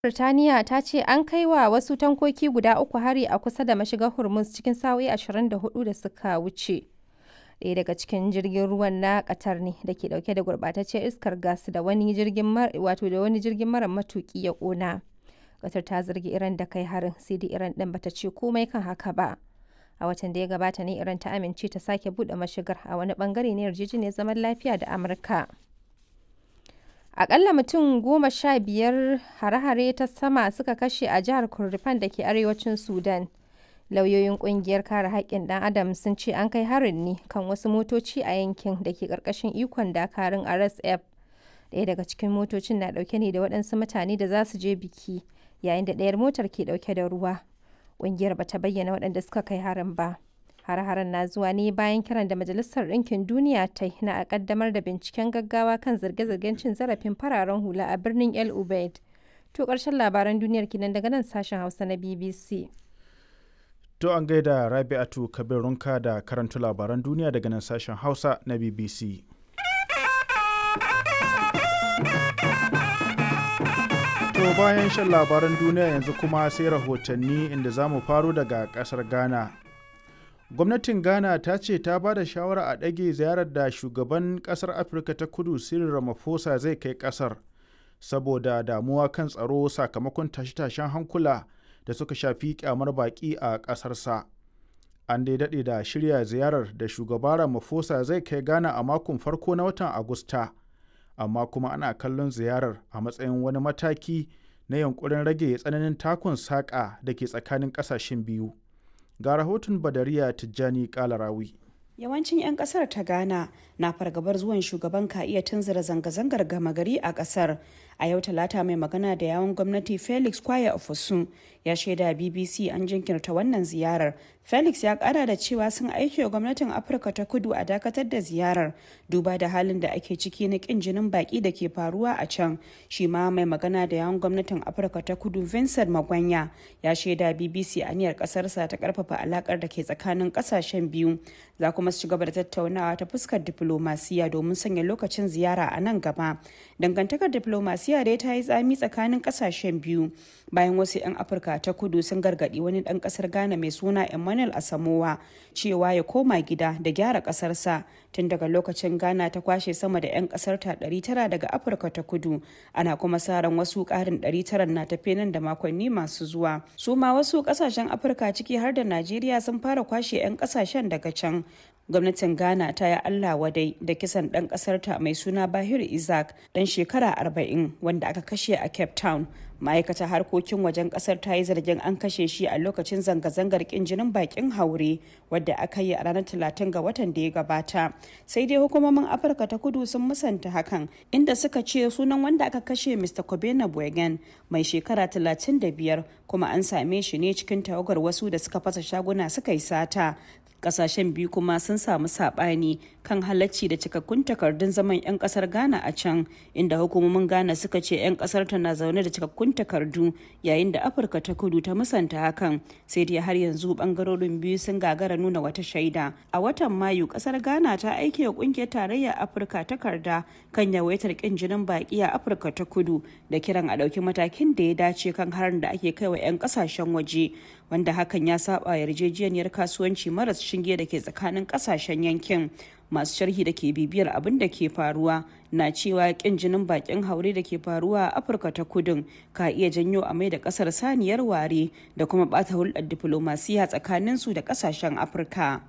Birtaniya ta ce an kai wa wasu tankoki guda uku hari a kusa da mashigar Hormuz cikin sa'o'i 24 da suka wuce. Ɗaya daga cikin jirgin ruwan na Qatar ne da ke ɗauke da gurɓatacciyar iskar gas da wani jirgin mara matuƙi ya ƙona. Qatar ta zargi Iran da kai harin, sai dai Iran ɗin bata ce komai kan haka ba. A watan da ya gabata ne Iran ta amince ta sake buɗe mashigar a wani ɓangare na yarjejeniyar zaman lafiya da Amurka. Akalla mutum 15 hare-hare ta sama suka kashe a jihar Kordofan da ke arewacin Sudan. Lauyoyin kungiyar kare haƙƙin ɗan Adam sun ce an kai harin ne kan wasu motoci a yankin da ke ƙarƙashin ikon dakarun RSF. Ɗaya daga cikin motocin na ɗauke ne da waɗansu mutane da za su je biki, yayin da ɗayar motar ke ɗauke da ruwa. Ƙungiyar bata bayyana waɗanda suka kai harin ba. Hare-haren na zuwa ne bayan kiran da Majalisar Ɗinkin Duniya ta yi na a ƙaddamar da binciken gaggawa kan zarge-zargen cin zarafin fararen hula a birnin El Ubaid. To ƙarshen labaran duniyar kenan daga nan sashen Hausa na BBC. To an gaida Rabi'atu Kabirunka da karanta labaran duniya daga nan sashen Hausa na BBC. To bayan shan labaran duniya yanzu kuma sai rahotanni inda za mu faro daga ƙasar Ghana. Gwamnatin Ghana ta ce ta ba da shawara a ɗage ziyarar da shugaban ƙasar Afirka ta Kudu Cyril Ramaphosa zai kai ƙasar saboda damuwa kan tsaro sakamakon tashe-tashen hankula da suka shafi kyamar baƙi a ƙasarsa. An dai daɗe da shirya ziyarar da shugaba Ramaphosa zai kai Ghana a makon farko na watan Agusta, amma kuma ana kallon ziyarar a matsayin wani mataki na yunƙurin rage tsananin takun saƙa da ke tsakanin ƙasashen biyu. Ga rahoton Badariya Tijjani Kalarawi. Yawancin 'yan kasar ta Ghana na fargabar zuwan shugaban ka iya tunzura zanga-zangar gama gari a kasar. A yau Talata mai magana da yawun gwamnati Felix Kwaya Ofosun ya shaida BBC an jinkirta wannan ziyarar. Felix ya kara da cewa sun aiki wa gwamnatin Afirka ta Kudu a dakatar da ziyarar duba da halin da ake ciki na kin jinin baki da ke faruwa a can. Shi ma mai magana da yawun gwamnatin Afirka ta Kudu Vincent Magwanya ya shaida BBC aniyar kasarsa ta karfafa alakar da ke tsakanin kasashen biyu. Za kuma su ci gaba da tattaunawa ta fuskar diplomasiya domin sanya lokacin ziyara a nan gaba. Dangantakar diplomasiya dai ta yi tsami tsakanin kasashen biyu bayan wasu 'yan Afirka ta Kudu sun gargadi wani dan kasar Ghana mai suna Emmanuel Asamoah cewa ya koma gida da gyara kasarsa. Tun daga lokacin Ghana ta kwashe sama da 'yan kasar ta 900 daga Afirka ta Kudu, ana kuma sa ran wasu karin 900 na tafe nan da makonni masu zuwa. Su ma wasu kasashen Afirka ciki har da Najeriya sun fara kwashe 'yan kasashen daga can. Gwamnatin Ghana ta yi Allah wadai da kisan ɗan ƙasarta mai suna Bahir Isaac ɗan shekara 40 wanda aka kashe a Cape Town. Ma'aikatar harkokin wajen ƙasar ta yi zargin an kashe shi a lokacin zanga-zangar ƙin jinin bakin haure wadda aka yi a ranar 30 ga watan da ya gabata. Sai dai hukumomin Afirka ta Kudu sun musanta hakan inda suka ce sunan wanda aka kashe Mr. Kobena Boygan mai shekara 35 kuma an same shi ne cikin tawagar wasu da suka fasa shaguna suka yi sata. Kasashen biyu kuma sun samu sabani kan halacci da cikakkun takardun zaman 'yan kasar Ghana a can, inda hukumomin Ghana suka ce 'yan kasar ta na zaune da cikakkun takardu yayin da Afirka ta Kudu ta musanta hakan. Sai dai har yanzu bangarorin biyu sun gagara nuna wata shaida. A watan Mayu kasar Ghana ta aike wa kungiyar tarayyar Afirka takarda kan yawaitar kin jinin baki a Afirka ta Kudu da kiran a dauki matakin da ya dace kan harin da ake kai wa 'yan kasashen waje, wanda hakan ya saba yarjejeniyar kasuwanci maras shinge da ke tsakanin kasashen yankin. Masu sharhi da ke bibiyar abin da ke faruwa na cewa kin jinin bakin haure da ke faruwa a Afirka ta Kudun ka iya janyo a mai da kasar saniyar ware da kuma bata hulɗar diplomasiya tsakanin su da kasashen Afirka.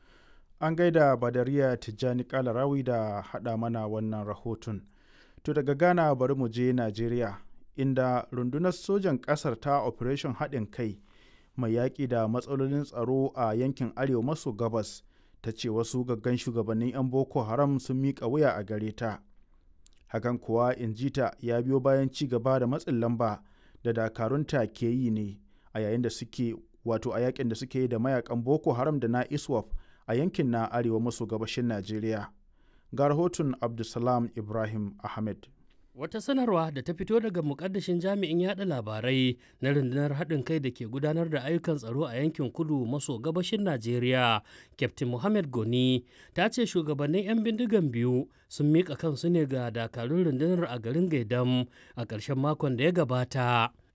An gaida Badariya Tijjani Kalarawi da haɗa mana wannan rahoton. To daga Ghana bari mu je Najeriya, inda rundunar sojan ƙasar ta Operation haɗin kai mai yaƙi da matsalolin tsaro a yankin arewa maso gabas ta ce wasu gaggan shugabannin 'yan Boko Haram sun miƙa wuya a gare ta. Hakan kuwa injita ya biyo bayan ci gaba da matsin lamba da dakarunta ke yi ne a yayin da suke a yakin da suke yi da mayakan Boko Haram da na ISWAP a yankin na arewa maso gabashin Najeriya. Ga rahoton Abdulsalam Ibrahim Ahmed. Wata sanarwa da ta fito daga mukaddashin jami'in yada labarai na rundunar haɗin kai da ke gudanar da ayyukan tsaro a yankin kudu maso gabashin Najeriya, Captain Mohammed Goni, ta ce shugabannin 'yan bindigan biyu sun miƙa kansu ne ga dakarun rundunar a garin Gaidam a ƙarshen makon da ya gabata.